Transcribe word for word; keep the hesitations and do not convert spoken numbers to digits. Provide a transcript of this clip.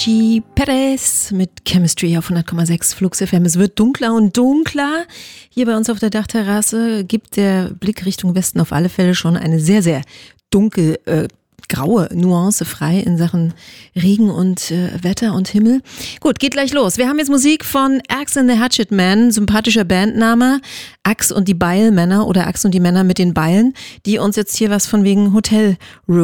G. Perez mit Chemistry auf hundert Komma sechs Flux F M. Es wird dunkler und dunkler. Hier bei uns auf der Dachterrasse gibt der Blick Richtung Westen auf alle Fälle schon eine sehr, sehr dunkel äh, graue Nuance frei in Sachen Regen und äh, Wetter und Himmel. Gut, geht gleich los. Wir haben jetzt Musik von Axe and the Hatchet Man, sympathischer Bandname. Axe und die Beilmänner oder Axe und die Männer mit den Beilen, die uns jetzt hier was von wegen Hotel Room